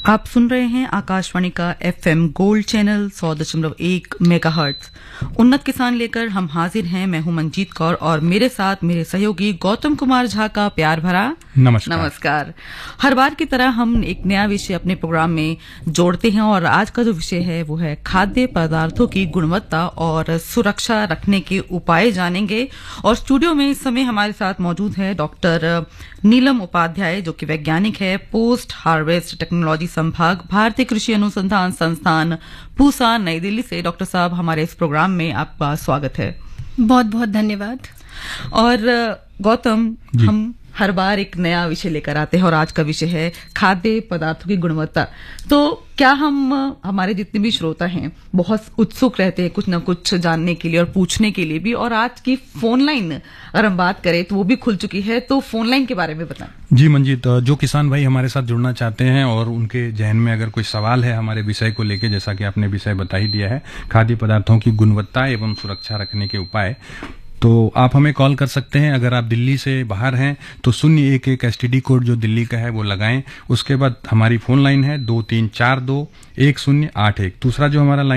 आप सुन रहे हैं आकाशवाणी का एफएम गोल्ड चैनल 100.1 मेगाहर्ट्ज। उन्नत किसान लेकर हम हाजिर हैं। मैं हूं मंजीत कौर और मेरे साथ मेरे सहयोगी गौतम कुमार झा का प्यार भरा नमस्कार। हर बार की तरह हम एक नया विषय अपने प्रोग्राम में जोड़ते हैं और आज का जो विषय है वो है खाद्य पदार्थों की गुणवत्ता और सुरक्षा रखने के उपाय जानेंगे। और स्टूडियो में इस समय हमारे साथ मौजूद है डॉक्टर नीलम उपाध्याय, जो कि वैज्ञानिक है, पोस्ट हार्वेस्ट टेक्नोलॉजी संभाग, भारतीय कृषि अनुसंधान संस्थान, पूसा, नई दिल्ली से। डॉक्टर साहब, हमारे इस प्रोग्राम में आपका स्वागत है। बहुत बहुत धन्यवाद। और गौतम, हम हर बार एक नया विषय लेकर आते हैं और आज का विषय है खाद्य पदार्थों की गुणवत्ता। तो क्या हमारे जितने भी श्रोता हैं बहुत उत्सुक रहते हैं कुछ न कुछ जानने के लिए और पूछने के लिए भी। और आज की फोन लाइन अगर हम बात करें तो वो भी खुल चुकी है, तो फोन लाइन के बारे में बताएं। जी मंजीत, जो किसान भाई हमारे साथ जुड़ना चाहते हैं और उनके जहन में अगर कोई सवाल है हमारे विषय को लेके, जैसा कि आपने विषय बता ही दिया है, खाद्य पदार्थों की गुणवत्ता एवं सुरक्षा रखने के उपाय, तो आप हमें कॉल कर सकते हैं। अगर आप दिल्ली से बाहर हैं तो 011 STD कोड जो दिल्ली का है वो लगाएं। उसके बाद हमारी फोन लाइन है 23421081। दूसरा जो हमारा